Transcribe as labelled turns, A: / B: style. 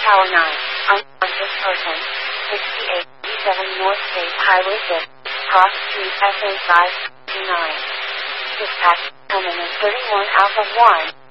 A: Tower 9. Unconscious person. 6837 North State Highway 6. Cross Street SA 529. Dispatch. Terminus 31 Alpha 1.